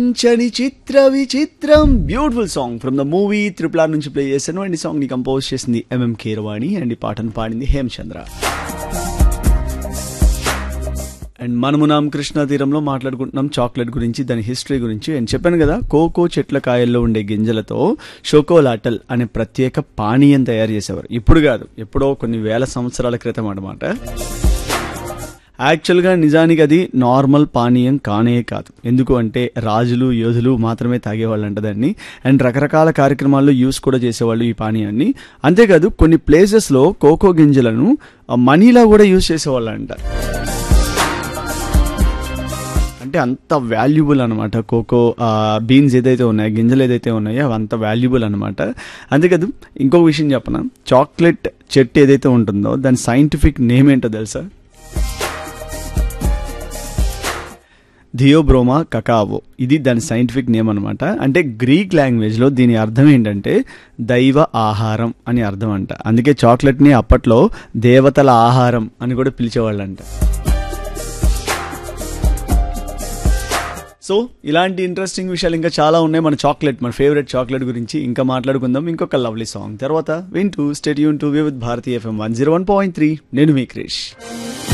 చని చిత్ర విచిత్రం beautiful song from the movie triple R నుంచి ప్లే చేశాను. అండ్ ఈ సాంగ్ ని కంపోజ్ చేసింది ఎంఎం కీరవాణి అండ్ ఈ పాటను పాడింది హేమచంద్ర. అండ్ మనము కృష్ణా తీరంలో మాట్లాడుకుంటున్నాం చాక్లెట్ గురించి, దాని హిస్టరీ గురించి. అండ్ చెప్పాను కదా, కోకో చెట్ల కాయల్లో ఉండే గింజలతో షోకోలాటల్ అనే ప్రత్యేక పానీయం తయారు చేసేవారు. ఇప్పుడు కాదు, ఎప్పుడో కొన్ని వేల సంవత్సరాల క్రితం అన్నమాట. యాక్చువల్గా నిజానికి అది నార్మల్ పానీయం కానే కాదు. ఎందుకు అంటే రాజులు యోధులు మాత్రమే తాగేవాళ్ళు అంట దాన్ని. అండ్ రకరకాల కార్యక్రమాల్లో యూస్ కూడా చేసేవాళ్ళు ఈ పానీయాన్ని. అంతేకాదు కొన్ని ప్లేసెస్లో కోకో గింజలను మనీలా కూడా యూజ్ చేసేవాళ్ళు అంట. అంటే అంత వాల్యుబుల్ అనమాట కోకో బీన్స్ ఏదైతే ఉన్నాయో, గింజలు ఏదైతే ఉన్నాయో అవి అంత వాల్యుబుల్ అనమాట. అంతేకాదు ఇంకొక విషయం చెప్పనా, చాక్లెట్ చెట్టు ఏదైతే ఉంటుందో దాని సైంటిఫిక్ నేమ్ ఏంటో తెలుసా? థియోబ్రోమా కకావో. ఇది దాని సైంటిఫిక్ నేమ్ అనమాట. అంటే గ్రీక్ లాంగ్వేజ్లో దీని అర్థం ఏంటంటే దైవ ఆహారం అని అర్థం అంట. అందుకే చాక్లెట్ని అప్పట్లో దేవతల ఆహారం అని కూడా పిలిచేవాళ్ళంట. సో ఇలాంటి ఇంట్రెస్టింగ్ విషయాలు ఇంకా చాలా ఉన్నాయి మన చాక్లెట్, మన ఫేవరెట్ చాక్లెట్ గురించి ఇంకా మాట్లాడుకుందాం ఇంకొక లవ్లీ సాంగ్ తర్వాత. వింటూ stay tune to with Bharati FM 101.3. నేను మీ క్రిష్.